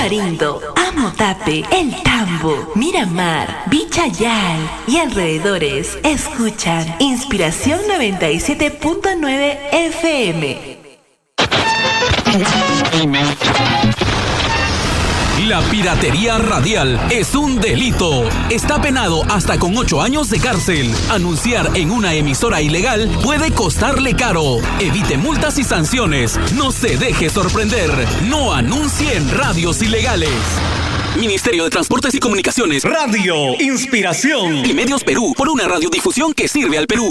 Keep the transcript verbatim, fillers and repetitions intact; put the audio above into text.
Tamarindo, Amotape, El Tambo, Miramar, Vichayal y alrededores escuchan Inspiración noventa y siete punto nueve F M. La piratería radial es un delito. Está penado hasta con ocho años de cárcel. Anunciar en una emisora ilegal puede costarle caro. Evite multas y sanciones. No se deje sorprender. No anuncie en radios ilegales. Ministerio de Transportes y Comunicaciones. Radio Inspiración Y Medios Perú, por una radiodifusión que sirve al Perú.